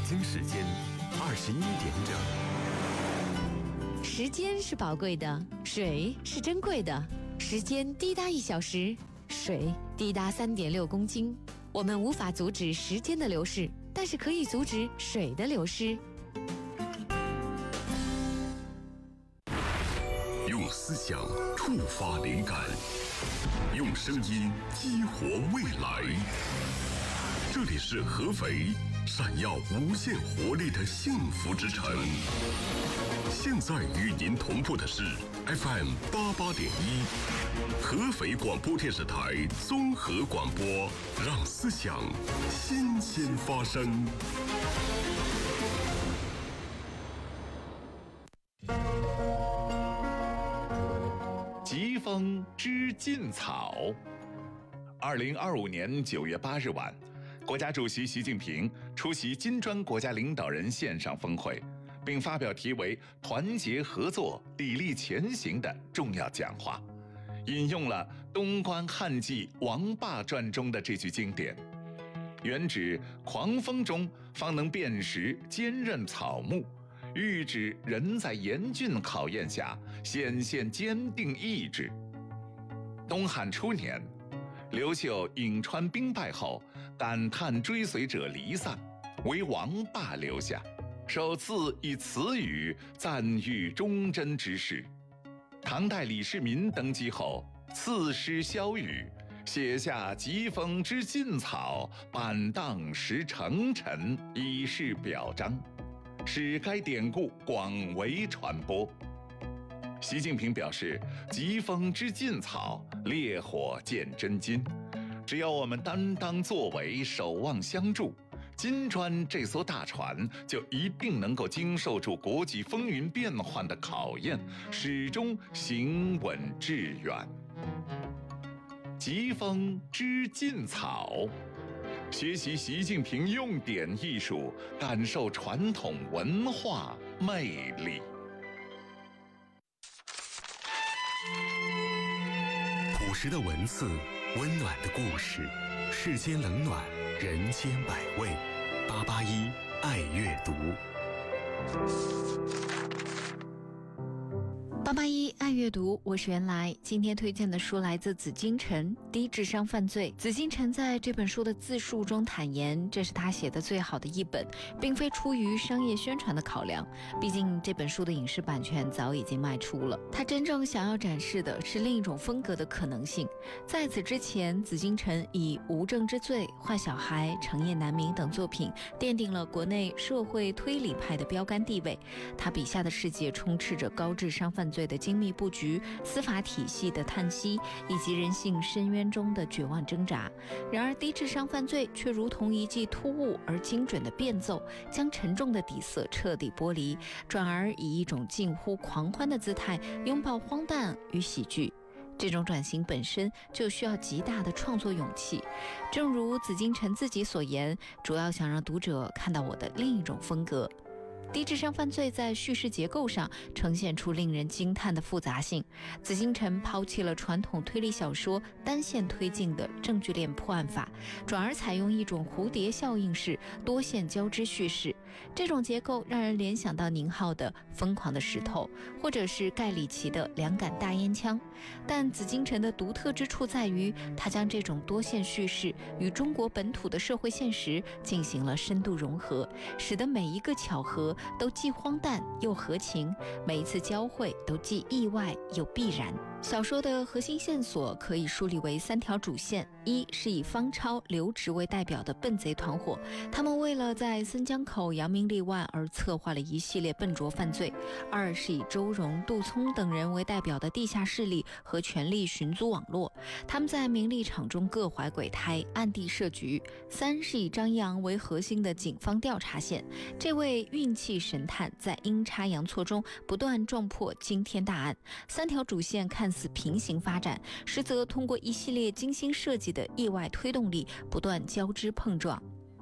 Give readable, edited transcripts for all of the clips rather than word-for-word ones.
京时间21点整。 时间是宝贵的，水是珍贵的。时间滴答1小时，水滴答3.6公斤。我们无法阻止时间的流逝，但是可以阻止水的流失。 用思想触发灵感，用声音激活未来。这里是合肥，闪耀无限活力的幸福之城。现在与您同步的是 FM 88.1，合肥广播电视台综合广播，让思想新鲜发生。 疾风知劲草。2025年9月8日晚，国家主席习近平出席金砖国家领导人线上峰会，并发表题为“团结合作，砥砺前行”的重要讲话，引用了东关汉记王霸传中的这句经典：“原指狂风中方能辨识坚韧草木，喻指人在严峻考验下显现坚定意志。”东汉初年，刘秀颍川兵败后，感叹追随者离散，为王霸留下，首次以此语赞誉忠贞之士。唐代李世民登基后，赐诗萧瑀，写下“疾风知劲草，板荡识成臣”，以示表彰，使该典故广为传播。习近平表示，疾风知劲草，烈火见真金。只要我们担当作为，守望相助，金砖这艘大船就一定能够经受住国际风云变幻的考验，始终行稳致远。疾风知劲草，学习习近平用典艺术，感受传统文化魅力。 朴实的文字，温暖的故事，世间冷暖，人间百味。881爱阅读。 881爱阅读，我是原来。今天推荐的书来自紫金陈《低智商犯罪》。紫金陈在这本书的自述中坦言，这是他写的最好的一本，并非出于商业宣传的考量，毕竟这本书的影视版权早已经卖出了。他真正想要展示的是另一种风格的可能性。在此之前，紫金陈以《无证之罪》《坏小孩》《成夜难明》等作品奠定了国内社会推理派的标杆地位。他笔下的世界充斥着高智商犯罪的精密布局、司法体系的叹息，以及人性深渊中的绝望挣扎。然而低智商犯罪却如同一记突兀而精准的变奏，将沉重的底色彻底剥离，转而以一种近乎狂欢的姿态拥抱荒诞与喜剧。这种转型本身就需要极大的创作勇气，正如紫金陈自己所言，主要想让读者看到我的另一种风格。低智商犯罪在叙事结构上呈现出令人惊叹的复杂性。紫金陈抛弃了传统推理小说单线推进的证据链破案法，转而采用一种蝴蝶效应式多线交织叙事。这种结构让人联想到宁浩的《疯狂的石头》，或者是盖里奇的《两杆大烟枪》。但紫金陈的独特之处在于，他将这种多线叙事与中国本土的社会现实进行了深度融合，使得每一个巧合都既荒诞又合情，每一次交汇都既意外又必然。小说的核心线索可以梳理为3条主线：一是以方超、刘植为代表的笨贼团伙，他们为了在森江口扬名立万而策划了一系列笨拙犯罪；二是以周荣、杜聪等人为代表的地下势力和权力寻租网络，他们在名利场中各怀鬼胎，暗地设局；三是以张一昂为核心的警方调查线，这位运气神探在阴差阳错中不断撞破惊天大案。3条主线看似平行发展，实则通过一系列精心设计的意外推动力不断交织碰撞。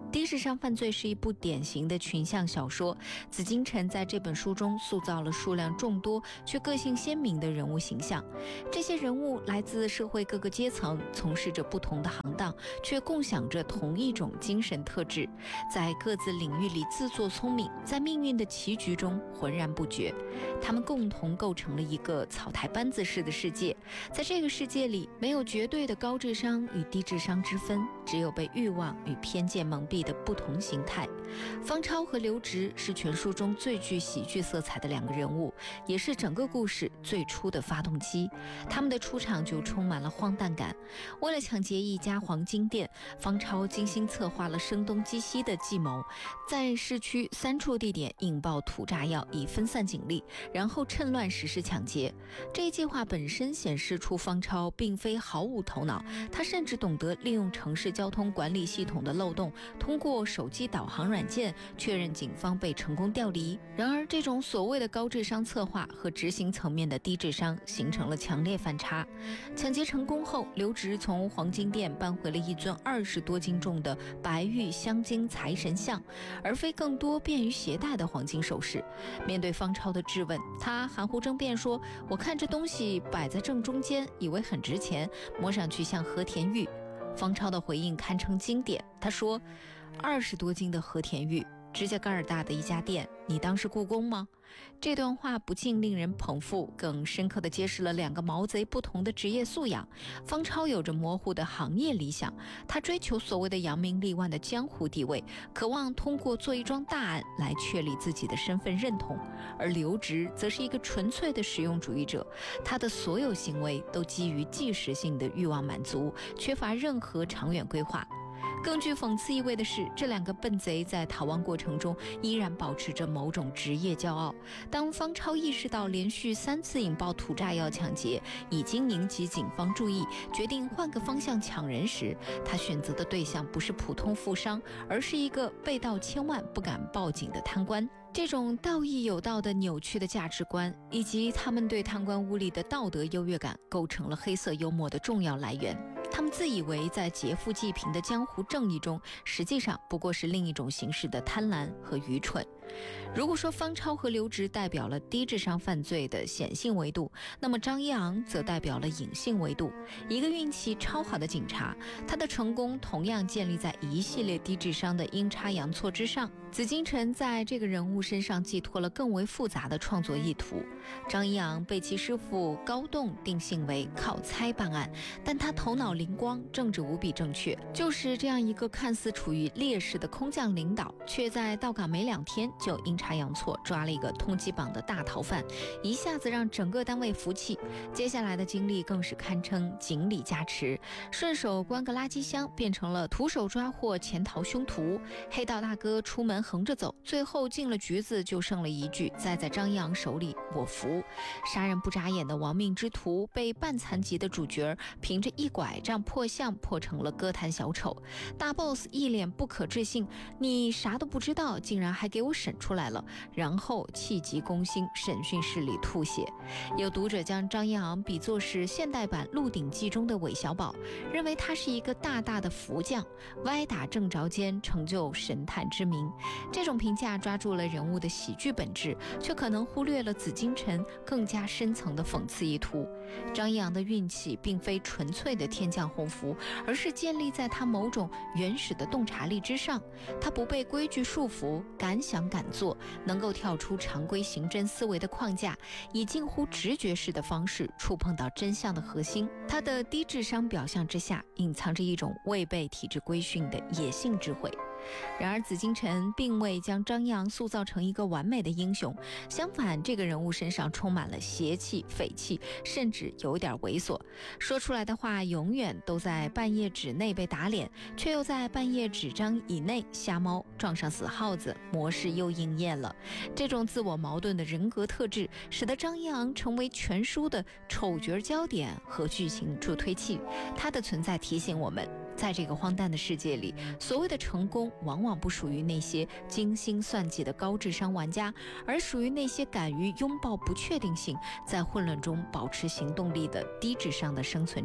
低智商犯罪是一部典型的群像小说，紫金陈在这本书中塑造了数量众多却个性鲜明的人物形象。这些人物来自社会各个阶层，从事着不同的行当，却共享着同一种精神特质，在各自领域里自作聪明，在命运的棋局中浑然不觉。他们共同构成了一个草台班子式的世界，在这个世界里，没有绝对的高智商与低智商之分，只有被欲望与偏见蒙蔽的不同形态。方超和刘植是全书中最具喜剧色彩的两个人物，也是整个故事最初的发动机。他们的出场就充满了荒诞感。为了抢劫一家黄金店，方超精心策划了声东击西的计谋，在市区3处地点引爆土炸药，以分散警力，然后趁乱实施抢劫。这一计划本身显示出方超并非毫无头脑，他甚至懂得利用城市交通管理系统的漏洞，通过手机导航软件确认警方被成功调离。然而，这种所谓的高智商策划和执行层面的低智商形成了强烈反差。抢劫成功后，刘植从黄金店搬回了一尊20多斤重的白玉镶金财神像，而非更多便于携带的黄金首饰。面对方超的质问，他含糊争辩说：“我看这东西摆在正中间，以为很值钱，摸上去像和田玉。”方超的回应堪称经典，他说：“20多斤的和田玉，指甲盖儿大的一家店，你当是故宫吗？”这段话不仅令人捧腹，更深刻地揭示了两个毛贼不同的职业素养。方超有着模糊的行业理想，他追求所谓的扬名立万的江湖地位，渴望通过做一桩大案来确立自己的身份认同。而刘植则是一个纯粹的实用主义者，他的所有行为都基于即时性的欲望满足，缺乏任何长远规划。更具讽刺意味的是，这两个笨贼在逃亡过程中依然保持着某种职业骄傲。当方超意识到连续3次引爆土炸药抢劫已经引起警方注意，决定换个方向抢人时，他选择的对象不是普通富商，而是一个被盗千万不敢报警的贪官。这种道义有道的扭曲的价值观，以及他们对贪官污吏的道德优越感，构成了黑色幽默的重要来源。他们自以为在劫富济贫的江湖正义中，实际上不过是另一种形式的贪婪和愚蠢。如果说方超和刘植代表了低智商犯罪的显性维度，那么张一昂则代表了隐性维度。一个运气超好的警察，他的成功同样建立在一系列低智商的阴差阳错之上。紫金陈在这个人物身上寄托了更为复杂的创作意图。张一昂被其师傅高栋定性为靠猜办案，但他头脑灵光，政治无比正确，就是这样一个看似处于劣势的空降领导，却在到岗没2天就阴差阳错抓了一个通缉榜的大逃犯，一下子让整个单位服气。接下来的经历更是堪称锦鲤加持，顺手关个垃圾箱变成了徒手抓获潜逃凶徒，黑道大哥出门横着走，最后进了局子就剩了一句栽在张一昂手里，我服。杀人不眨眼的亡命之徒被半残疾的主角凭着一拐杖破相破成了歌坛小丑，大 boss 一脸不可置信，你啥都不知道竟然还给我审出来了，然后气急攻心，审讯室里吐血。有读者将张一昂比作是现代版《鹿鼎记》中的韦小宝，认为他是一个大大的福将，歪打正着间成就神探之名。这种评价抓住了人物的喜剧本质，却可能忽略了紫金陈更加深层的讽刺意图。张一昂的运气并非纯粹的天降鸿福，而是建立在他某种原始的洞察力之上。他不被规矩束缚，敢想敢做，能够跳出常规刑侦思维的框架，以近乎直觉式的方式触碰到真相的核心。他的低智商表象之下，隐藏着一种未被体制规训的野性智慧。然而紫金陈并未将张一昂塑造成一个完美的英雄，相反，这个人物身上充满了邪气、匪气，甚至有点猥琐。说出来的话永远都在半页纸内被打脸，却又在半页纸张以内瞎猫，撞上死耗子，模式又应验了。这种自我矛盾的人格特质，使得张一昂成为全书的丑角焦点和剧情助推器。他的存在提醒我们，在这个荒诞的世界里，所谓的成功往往不属于那些精心算计的高智商玩家，而属于那些敢于拥抱不确定性，在混乱中保持行动力的低智商的生存者。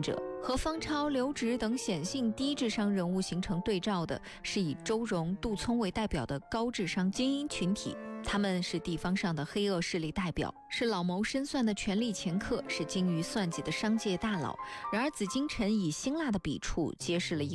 和方超、刘植等显性低智商人物形成对照的是以周荣、杜聪为代表的高智商精英群体。他们是地方上的黑恶势力代表，是老谋深算的权力掮客，是精于算计的商界大佬。然而紫禁城以辛辣的笔触揭示了一